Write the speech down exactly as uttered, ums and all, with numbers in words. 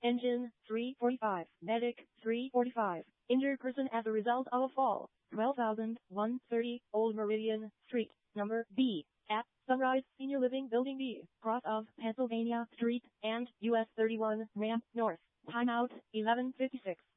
Engine, three forty-five. Medic, three forty-five. Injured person as a result of a fall, twelve thousand one hundred thirty, Old Meridian Street, number B, at Sunrise Senior Living Building B, cross of Pennsylvania Street and U S thirty-one, ramp north. Timeout, eleven fifty-six.